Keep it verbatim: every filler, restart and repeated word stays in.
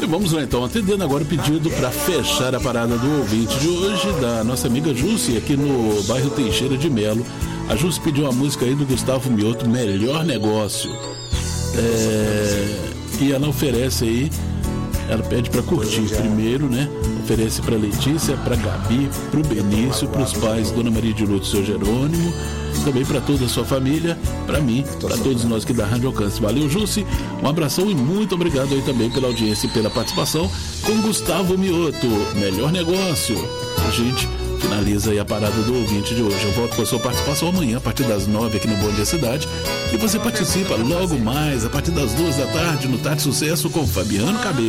vamos lá então, atendendo agora o pedido para fechar a parada do ouvinte de hoje, da nossa amiga Jussi, aqui no bairro Teixeira de Melo. A Jussi pediu uma música aí do Gustavo Mioto, Melhor Negócio. É... E ela oferece aí, ela pede para curtir primeiro, né? Oferece para Letícia, para Gabi, para o Benício, para os pais, Dona Maria de Lourdes e seu Jerônimo, também para toda a sua família, para mim, para todos nós que da Rádio Alcance. Valeu, Jussi, um abração e muito obrigado aí também pela audiência e pela participação com Gustavo Mioto, Melhor Negócio. A gente finaliza aí a parada do ouvinte de hoje. Eu volto com a sua participação amanhã, a partir das nove aqui no Bom Dia Cidade. E você participa logo mais, a partir das duas da tarde, no Tarde Sucesso com Fabiano Cabelo.